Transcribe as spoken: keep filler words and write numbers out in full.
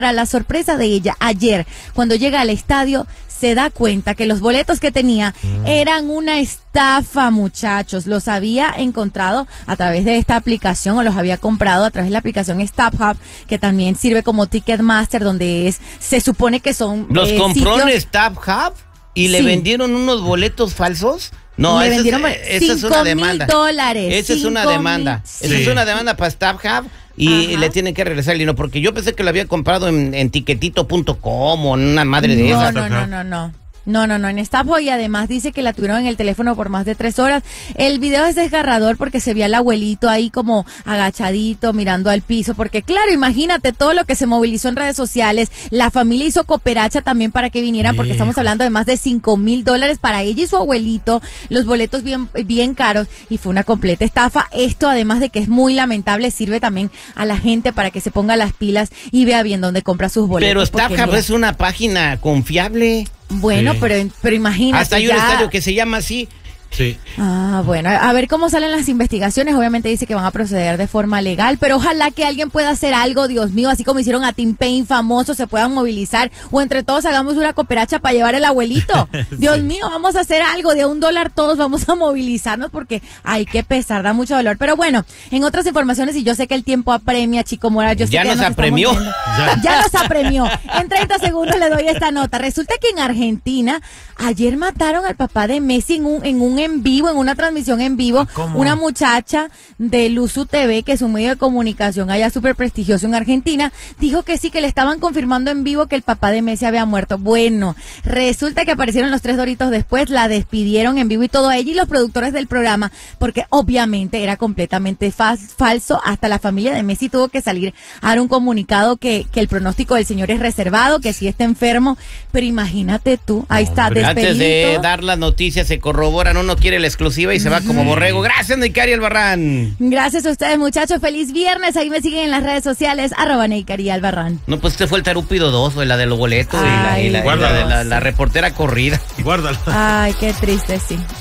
Para la sorpresa de ella, ayer, cuando llega al estadio, se da cuenta que los boletos que tenía eran una estafa, muchachos. Los había encontrado a través de esta aplicación o los había comprado a través de la aplicación StubHub, que también sirve como Ticketmaster, donde es, se supone que son ¿Los eh, compró sitios... en StubHub y Sí. le vendieron unos boletos falsos? No, Le esa vendieron es, esa es una demanda. cinco mil dólares. Esa es una demanda. Sí. Esa es una demanda para StubHub y Ajá. le tienen que regresar el dinero, porque yo pensé que lo había comprado en, en tiquetito punto com o en una madre de No, esas. no, no, no, no. No, no, no, en StubHub, y además dice que la tuvieron en el teléfono por más de tres horas. El video es desgarrador porque se ve al abuelito ahí como agachadito, mirando al piso, porque claro, imagínate todo lo que se movilizó en redes sociales. La familia hizo cooperacha también para que vinieran, porque estamos hablando de más de cinco mil dólares para ella y su abuelito, los boletos bien, bien caros, y fue una completa estafa. Esto, además de que es muy lamentable, sirve también a la gente para que se ponga las pilas y vea bien dónde compra sus boletos. Pero StubHub es una página confiable. Bueno, Sí. pero, pero imagínate. Hasta hay un ya... estadio que se llama así. Sí. Ah, bueno, a ver cómo salen las investigaciones. Obviamente dice que van a proceder de forma legal, pero ojalá que alguien pueda hacer algo, Dios mío, así como hicieron a Tim Payne famoso, se puedan movilizar, o entre todos hagamos una cooperacha para llevar el abuelito. Dios Sí. mío, vamos a hacer algo, de un dólar todos vamos a movilizarnos, porque hay que pesar, da mucho dolor. Pero bueno, en otras informaciones, y yo sé que el tiempo apremia, Chico Mora, yo sé Ya que nos estamos apremió. yendo. Ya. Ya nos apremió. En treinta segundos le doy esta nota. Resulta que en Argentina ayer mataron al papá de Messi en un en un en vivo, en una transmisión en vivo. ¿Cómo? Una muchacha de Luzu T V, que es un medio de comunicación allá súper prestigioso en Argentina, dijo que sí, que le estaban confirmando en vivo que el papá de Messi había muerto. Bueno, resulta que aparecieron los tres doritos después, la despidieron en vivo y todo, ella y los productores del programa, porque obviamente era completamente fa- falso. Hasta la familia de Messi tuvo que salir a dar un comunicado que, que el pronóstico del señor es reservado, que sí está enfermo, pero imagínate tú, ahí está, Hombre. Antes de despedido. dar las noticias se corroboran, uno quiere la exclusiva y se va como borrego. Gracias, Neicari Albarrán. Gracias a ustedes, muchachos, feliz viernes, ahí me siguen en las redes sociales, arroba Neicari Albarrán. No, pues este fue el Tarúpido dos, güey, la de los boletos y la, y la- y la Ay, de la, la reportera corrida. Guárdalo. Ay, qué triste, sí.